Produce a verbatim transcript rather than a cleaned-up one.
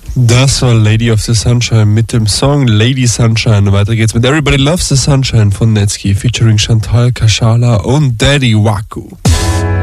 Das war Lady of the Sunshine mit dem Song Lady Sunshine. Weiter geht's mit Everybody Loves the Sunshine von Netsky featuring Chantal Kashala und Daddy Waku.